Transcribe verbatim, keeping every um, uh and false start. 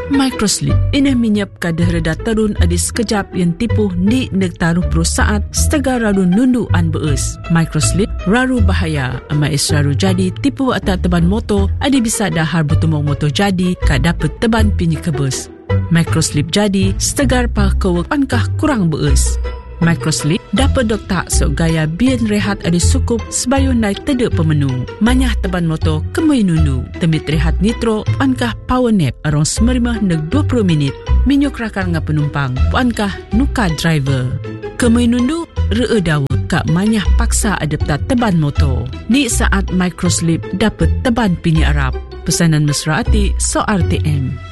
Microslip ini minyap kadar reda terun adi sekejap yang tipu di nektaruh perusahaan setega raru nundu an beus. Microslip raru bahaya ama is raru jadi tipu atau teban motor adi bisa dahar bertumong motor jadi ka dapat teban pinyi kebus. Microslip jadi setegar pa kewek pankah kurang beus. Microslip dapat doktak sok gaya bian rehat ada sukup sebayun naik tedek pemenu. Manyah teban motor kemui nundu. Temit rehat nitro puankah power nap arong semerimah neg dua puluh minit. Minyuk rakar nga penumpang puankah nuka driver. Kemui nundu ree dawa kak manyah paksa adapta teban motor. Ni saat Microslip dapat teban pini Arab. Pesanan mesra ati so R T M.